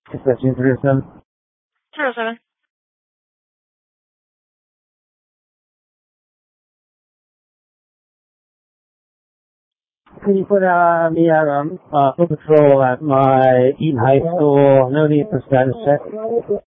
1537. 07. Can you put me at foot patrol at my Eaton High School? No need for status check.